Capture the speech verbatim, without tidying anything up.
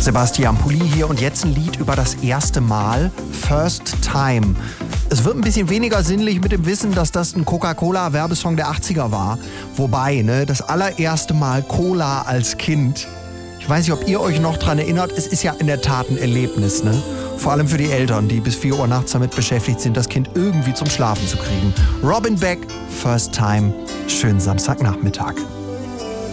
Sebastian Pulli hier und jetzt ein Lied über das erste Mal, First Time. Es wird ein bisschen weniger sinnlich mit dem Wissen, dass das ein Coca-Cola-Werbesong der achtziger war. Wobei, ne, das allererste Mal Cola als Kind. Ich weiß nicht, ob ihr euch noch dran erinnert, es ist ja in der Tat ein Erlebnis, ne? Vor allem für die Eltern, die bis vier Uhr nachts damit beschäftigt sind, das Kind irgendwie zum Schlafen zu kriegen. Robin Beck, First Time, schönen Samstagnachmittag.